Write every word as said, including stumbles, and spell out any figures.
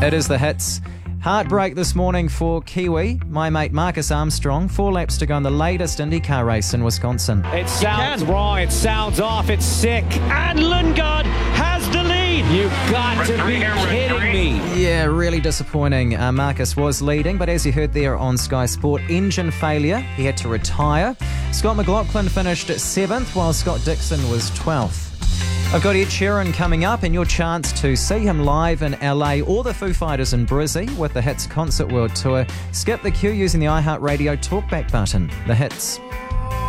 It is the hits. Heartbreak this morning for Kiwi, my mate Marcus Armstrong. Four laps to go in the latest IndyCar race in Wisconsin. It sounds wrong, it sounds off, it's sick. And Lundgaard has the lead. You've got to be kidding me. Yeah, really disappointing. Uh, Marcus was leading, but as you heard there on Sky Sport, engine failure. He had to retire. Scott McLaughlin finished seventh, while Scott Dixon was twelfth. I've got Ed Sheeran coming up and your chance to see him live in L A or the Foo Fighters in Brizzy with the Hits Concert World Tour. Skip the queue using the iHeartRadio talkback button. The Hits.